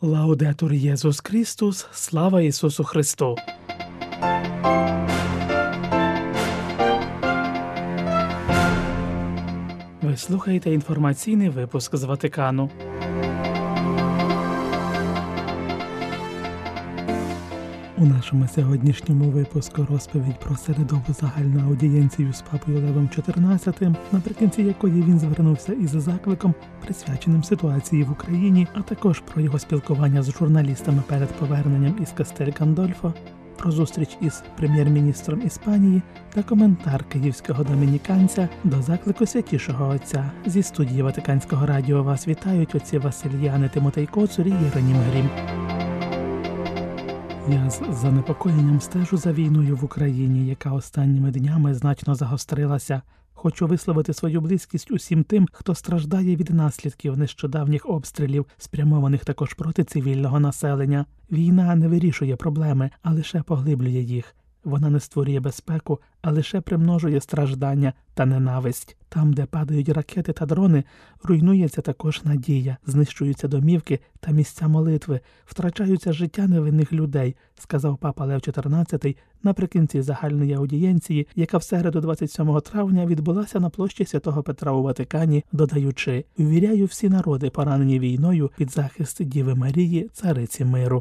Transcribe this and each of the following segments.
Лаудетур Єсус Христос, слава Ісусу Христу! Ви слухаєте інформаційний випуск з Ватикану. У нашому сьогоднішньому випуску розповідь про середову загальну аудієнцію з папою Левом XIV, наприкінці якої він звернувся із закликом, присвяченим ситуації в Україні, а також про його спілкування з журналістами перед поверненням із Кастель Гандольфо, про зустріч із прем'єр-міністром Іспанії та коментар київського домініканця до заклику Святішого Отця. Зі студії Ватиканського радіо вас вітають отці Васильяни Тимотей Коцур і Єронім Грім. Я з занепокоєнням стежу за війною в Україні, яка останніми днями значно загострилася. Хочу висловити свою близькість усім тим, хто страждає від наслідків нещодавніх обстрілів, спрямованих також проти цивільного населення. Війна не вирішує проблеми, а лише поглиблює їх. Вона не створює безпеку, а лише примножує страждання та ненависть. Там, де падають ракети та дрони, руйнується також надія, знищуються домівки та місця молитви, втрачаються життя невинних людей, сказав папа Лев XIV наприкінці загальної аудієнції, яка в середу 27 травня відбулася на площі Святого Петра у Ватикані, додаючи: «Увіряю всі народи, поранені війною, під захист Діви Марії, цариці миру».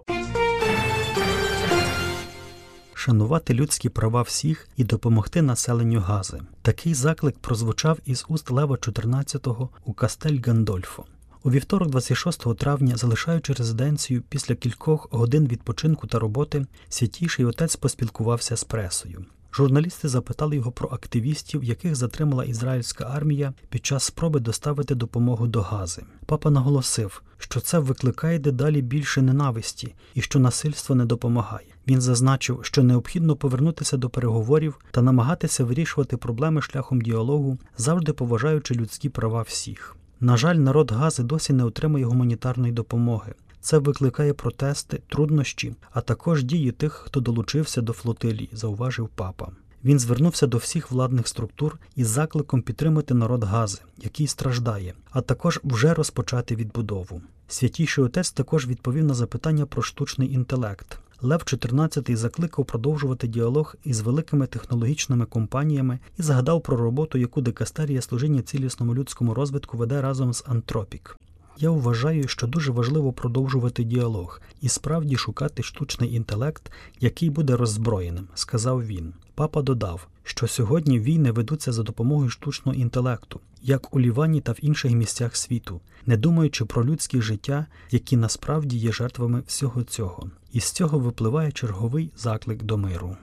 Шанувати людські права всіх і допомогти населенню Гази. Такий заклик прозвучав із уст Лева XIV у Кастель Гандольфо. У вівторок 26 травня, залишаючи резиденцію після кількох годин відпочинку та роботи, Святійший Отець поспілкувався з пресою. Журналісти запитали його про активістів, яких затримала ізраїльська армія під час спроби доставити допомогу до Гази. Папа наголосив, що це викликає дедалі більше ненависті і що насильство не допомагає. Він зазначив, що необхідно повернутися до переговорів та намагатися вирішувати проблеми шляхом діалогу, завжди поважаючи людські права всіх. На жаль, народ Гази досі не отримує гуманітарної допомоги. Це викликає протести, труднощі, а також дії тих, хто долучився до флотилії, зауважив папа. Він звернувся до всіх владних структур із закликом підтримати народ Гази, який страждає, а також вже розпочати відбудову. Святійший Отець також відповів на запитання про штучний інтелект. Лев XIV закликав продовжувати діалог із великими технологічними компаніями і згадав про роботу, яку Дикастерія служіння цілісному людському розвитку веде разом з Антропік. Я вважаю, що дуже важливо продовжувати діалог і справді шукати штучний інтелект, який буде роззброєним, сказав він. Папа додав, що сьогодні війни ведуться за допомогою штучного інтелекту, як у Лівані та в інших місцях світу, не думаючи про людське життя, які насправді є жертвами всього цього. І з цього випливає черговий заклик до миру.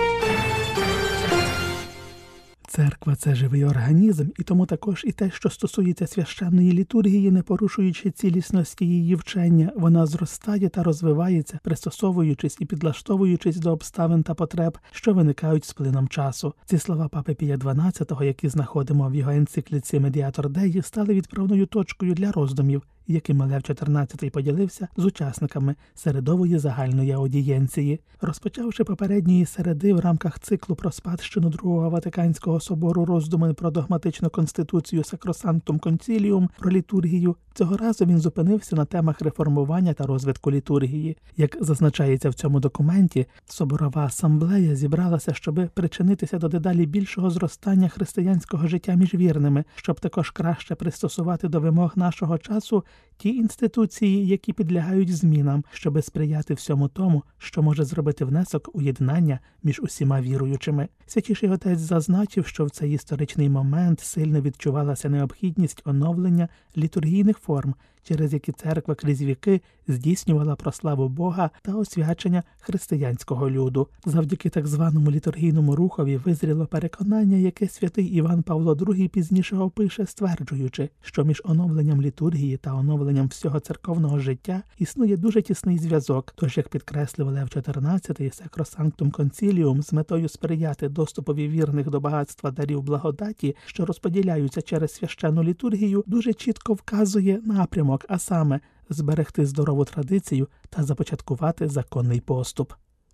Церква – це живий організм, і тому також і те, що стосується священної літургії, не порушуючи цілісності її вчення, вона зростає та розвивається, пристосовуючись і підлаштовуючись до обставин та потреб, що виникають з плином часу. Ці слова папи Пія XII, які знаходимо в його енцикліці «Медіатор Деї», стали відправною точкою для роздумів, якими Лев XIV поділився з учасниками середової загальної аудієнції. Розпочавши попередньої середи в рамках циклу про спадщину Другого Ватиканського собору роздуми про догматичну конституцію Sacrosanctum Concilium, про літургію, цього разу він зупинився на темах реформування та розвитку літургії. Як зазначається в цьому документі, Соборова асамблея зібралася, щоб причинитися до дедалі більшого зростання християнського життя між вірними, щоб також краще пристосувати до вимог нашого часу ті інституції, які підлягають змінам, щоби сприяти всьому тому, що може зробити внесок у єднання між усіма віруючими. Святіший Отець зазначив, що в цей історичний момент сильно відчувалася необхідність оновлення літургійних форм, через які церква крізь віки здійснювала прославу Бога та освячення християнського люду. Завдяки так званому літургійному рухові визріло переконання, яке святий Іван Павло II пізніше опише, стверджуючи, що між оновленням літургії та оновленням всього церковного життя існує дуже тісний зв'язок. Тож, як підкреслив Лев XIV, Sacrosanctum Concilium з метою сприяти доступові вірних до багатства дарів благодаті, що розподіляються через священну літургію, дуже чітко вказує напрямок, а саме зберегти здорову традицію та започаткувати законний поступ.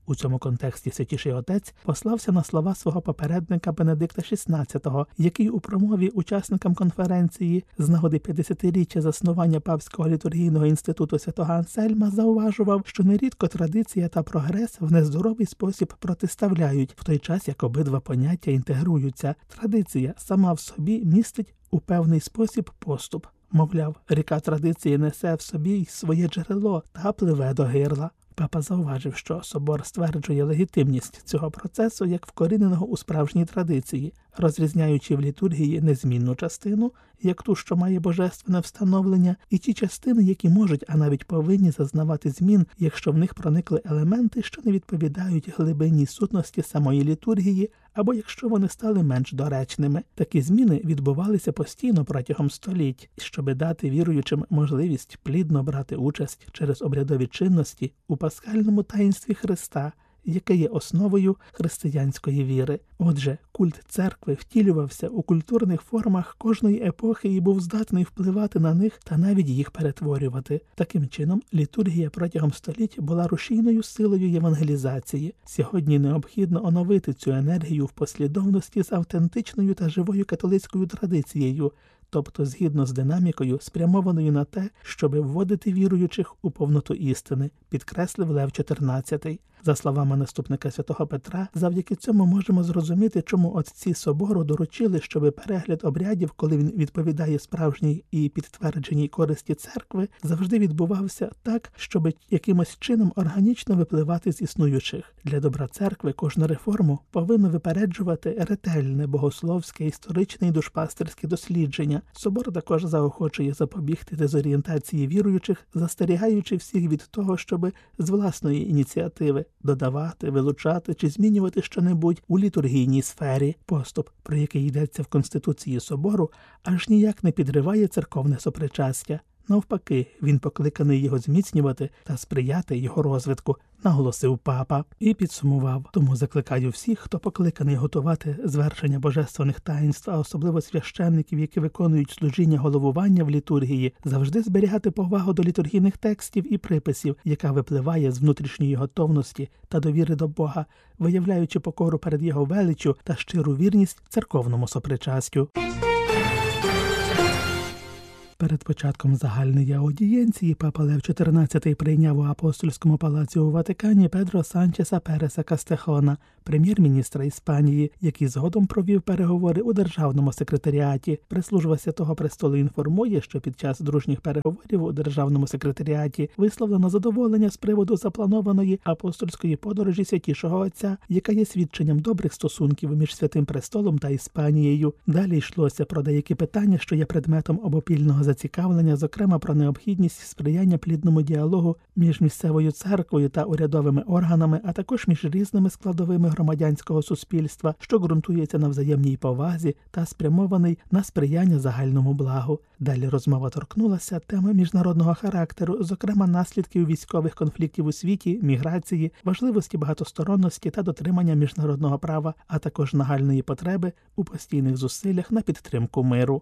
У цьому контексті Святіший Отець послався на слова свого попередника Бенедикта XVI, який у промові учасникам конференції з нагоди 50-річчя заснування Папського літургійного інституту святого Ансельма зауважував, що нерідко традиція та прогрес в нездоровий спосіб протиставляють, в той час як обидва поняття інтегруються. Традиція сама в собі містить у певний спосіб поступ. Мовляв, ріка традиції несе в собі й своє джерело та пливе до гирла. Папа зауважив, що собор стверджує легітимність цього процесу як вкоріненого у справжній традиції, розрізняючи в літургії незмінну частину, як ту, що має божественне встановлення, і ті частини, які можуть, а навіть повинні зазнавати змін, якщо в них проникли елементи, що не відповідають глибині сутності самої літургії, або якщо вони стали менш доречними. Такі зміни відбувалися постійно протягом століть, щоби дати віруючим можливість плідно брати участь через обрядові чинності у пасхальному таїнстві Христа, яке є основою християнської віри. Отже, культ церкви втілювався у культурних формах кожної епохи і був здатний впливати на них та навіть їх перетворювати. Таким чином, літургія протягом століть була рушійною силою євангелізації. Сьогодні необхідно оновити цю енергію в послідовності з автентичною та живою католицькою традицією, тобто згідно з динамікою, спрямованою на те, щоби вводити віруючих у повноту істини, підкреслив Лев XIV. За словами наступника святого Петра, завдяки цьому можемо зрозуміти, чому отці собору доручили, щоби перегляд обрядів, коли він відповідає справжній і підтвердженій користі церкви, завжди відбувався так, щоби якимось чином органічно випливати з існуючих. Для добра церкви кожну реформу повинно випереджувати ретельне богословське, історичне і душпастерське дослідження. Собор також заохочує запобігти дезорієнтації віруючих, застерігаючи всіх від того, щоби з власної ініціативи додавати, вилучати чи змінювати щонебудь у літургійній сфері. Поступ, про який йдеться в Конституції собору, аж ніяк не підриває церковне сопричастя. Навпаки, він покликаний його зміцнювати та сприяти його розвитку, наголосив папа і підсумував. Тому закликаю всіх, хто покликаний готувати звершення божественних таїнств, а особливо священників, які виконують служіння головування в літургії, завжди зберігати повагу до літургійних текстів і приписів, яка випливає з внутрішньої готовності та довіри до Бога, виявляючи покору перед його величчю та щиру вірність церковному сопричастю. Перед початком загальної аудієнції папа Лев XIV прийняв у апостольському палаці у Ватикані Педро Санчеса Переса Кастехона, прем'єр-міністра Іспанії, який згодом провів переговори у Державному секретаріаті. Прес-служба Святого Престолу інформує, що під час дружніх переговорів у Державному секретаріаті висловлено задоволення з приводу запланованої апостольської подорожі Святішого Отця, яка є свідченням добрих стосунків між Святим Престолом та Іспанією. Далі йшлося про деякі питання, що є предметом обопільного зацікавлення, зокрема про необхідність сприяння плідному діалогу між місцевою церквою та урядовими органами, а також між різними складовими громадянського суспільства, що ґрунтується на взаємній повазі та спрямований на сприяння загальному благу. Далі розмова торкнулася теми міжнародного характеру, зокрема наслідків військових конфліктів у світі, міграції, важливості багатосторонності та дотримання міжнародного права, а також нагальної потреби у постійних зусиллях на підтримку миру.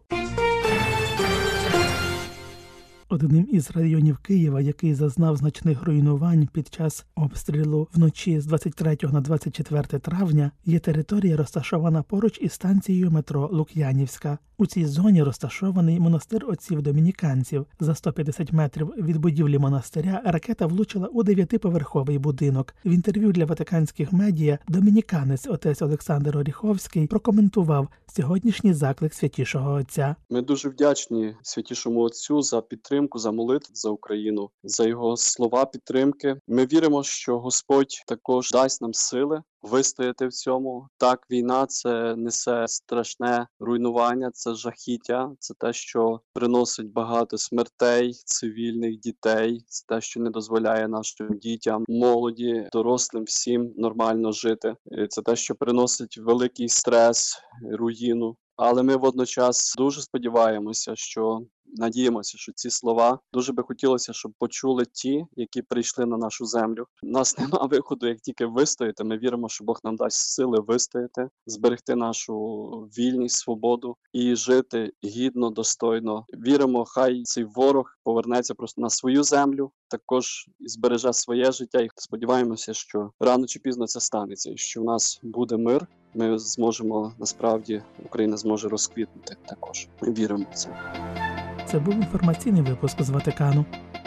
Одним із районів Києва, який зазнав значних руйнувань під час обстрілу вночі з 23 на 24 травня, є територія, розташована поруч із станцією метро Лук'янівська. У цій зоні розташований монастир отців-домініканців. За 150 метрів від будівлі монастиря ракета влучила у 9-поверховий будинок. В інтерв'ю для ватиканських медіа домініканець отець Олександр Оріховський прокоментував сьогоднішній заклик Святішого Отця. Ми дуже вдячні Святішому Отцю за підтримку, за молитву за Україну, за його слова підтримки. Ми віримо, що Господь також дасть нам сили вистояти в цьому. Так, війна – це несе страшне руйнування, це жахіття, це те, що приносить багато смертей, цивільних дітей, це те, що не дозволяє нашим дітям, молоді, дорослим, всім нормально жити. Це те, що приносить великий стрес, руїну. Але ми водночас дуже сподіваємося, що надіємося, що ці слова дуже би хотілося, щоб почули ті, які прийшли на нашу землю. У нас нема виходу, як тільки вистояти. Ми віримо, що Бог нам дасть сили вистояти, зберегти нашу вільність, свободу і жити гідно, достойно. Віримо, хай цей ворог повернеться просто на свою землю, також і збереже своє життя. І сподіваємося, що рано чи пізно це станеться, і що в нас буде мир. Ми зможемо, насправді, Україна зможе розквітнути також. Ми віримо в це. Це був інформаційний випуск з Ватикану.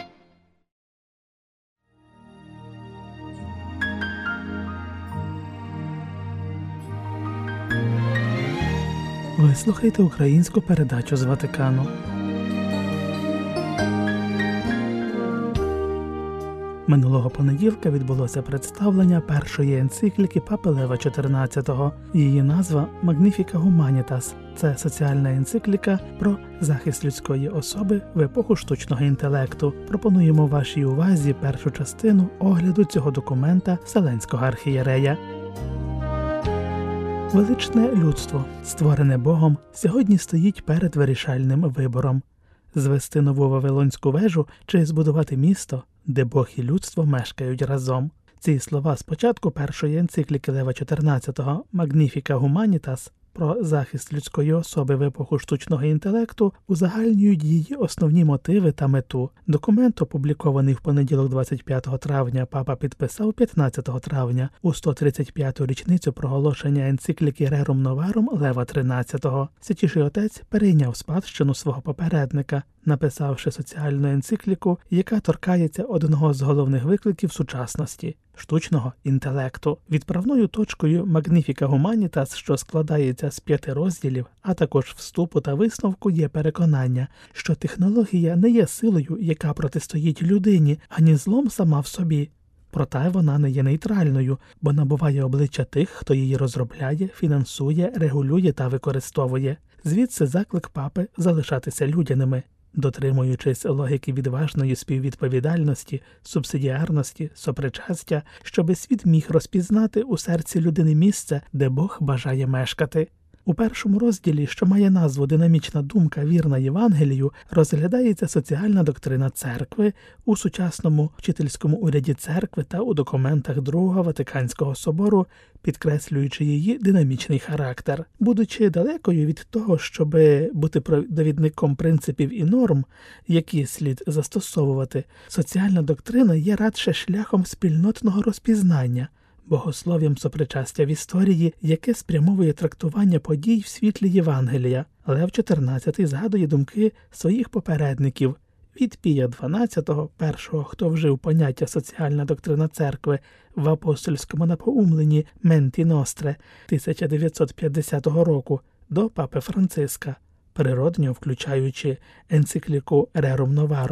Ви слухаєте українську передачу з Ватикану. Минулого понеділка відбулося представлення першої енцикліки Папи Лева XIV. Її назва «Magnificat Humanitas». Це соціальна енцикліка про захист людської особи в епоху штучного інтелекту. Пропонуємо вашій увазі першу частину огляду цього документа Вселенського архієрея. Величне людство, створене Богом, сьогодні стоїть перед вирішальним вибором – звести нову Вавилонську вежу чи збудувати місто, де Бог і людство мешкають разом. Ці слова з початку першої енцикліки Лева XIV «Magnificat Humanitas» про захист людської особи в епоху штучного інтелекту узагальнюють її основні мотиви та мету. Документ, опублікований в понеділок 25 травня, папа підписав 15 травня у 135-ту річницю проголошення енцикліки Rerum Novarum Лева XIII. Святіший отець перейняв спадщину свого попередника, написавши соціальну енцикліку, яка торкається одного з головних викликів сучасності – штучного інтелекту. Відправною точкою Magnificat Humanitas, що складається з 5 розділів, а також вступу та висновку, є переконання, що технологія не є силою, яка протистоїть людині, ані злом сама в собі. Проте вона не є нейтральною, бо набуває обличчя тих, хто її розробляє, фінансує, регулює та використовує. Звідси заклик папи залишатися людяними, дотримуючись логіки відважної співвідповідальності, субсидіарності, сопричастя, щоби світ міг розпізнати у серці людини місце, де Бог бажає мешкати. У першому розділі, що має назву «Динамічна думка, вірна Євангелію», розглядається соціальна доктрина церкви у сучасному вчительському уряді церкви та у документах Другого Ватиканського собору, підкреслюючи її динамічний характер. Будучи далекою від того, щоб бути провідником принципів і норм, які слід застосовувати, соціальна доктрина є радше шляхом спільнотного розпізнання, богослов'ям сопричастя в історії, яке спрямовує трактування подій в світлі Євангелія. Лев XIV згадує думки своїх попередників від Пія XII, першого, хто вжив поняття «соціальна доктрина церкви» в апостольському напоумленні «Менті Ностре» 1950 року, до папи Франциска, природньо включаючи енцикліку Rerum Novarum